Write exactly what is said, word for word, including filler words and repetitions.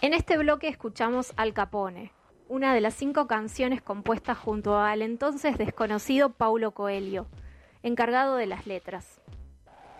En este bloque escuchamos Al Capone, una de las cinco canciones compuestas junto al entonces desconocido Paulo Coelho, encargado de las letras.